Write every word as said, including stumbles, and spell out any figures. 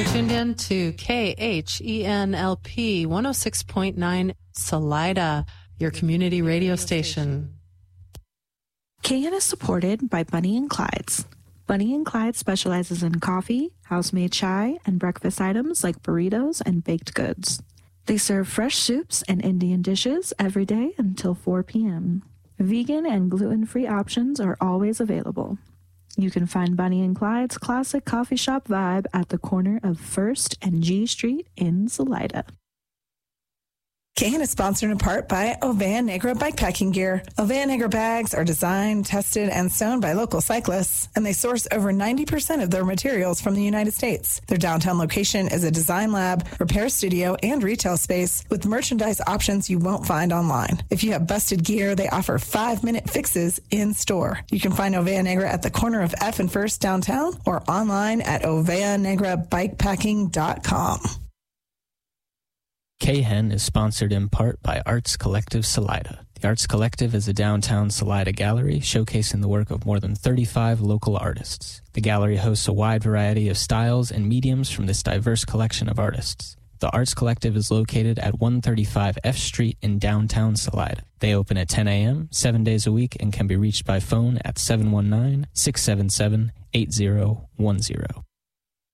tuned in to K H E N L P one oh six point nine Salida, your community radio station. K N is supported by Bunny and Clyde's. Bunny and Clyde specializes in coffee, house-made chai, and breakfast items like burritos and baked goods. They serve fresh soups and Indian dishes every day until four p.m. Vegan and gluten-free options are always available. You can find Bunny and Clyde's classic coffee shop vibe at the corner of First and G Street in Salida. K N is sponsored in part by Oveja Negra bikepacking gear. Oveja Negra bags are designed, tested, and sewn by local cyclists, and they source over ninety percent of their materials from the United States. Their downtown location is a design lab, repair studio, and retail space with merchandise options you won't find online. If you have busted gear, they offer five-minute fixes in-store. You can find Oveja Negra at the corner of F and First downtown or online at oveja negra bikepacking dot com. K H E N is sponsored in part by Arts Collective Salida. The Arts Collective is a downtown Salida gallery showcasing the work of more than thirty-five local artists. The gallery hosts a wide variety of styles and mediums from this diverse collection of artists. The Arts Collective is located at one thirty-five F Street in downtown Salida. They open at ten a.m., seven days a week, and can be reached by phone at seven one nine, six seven seven, eight zero one zero.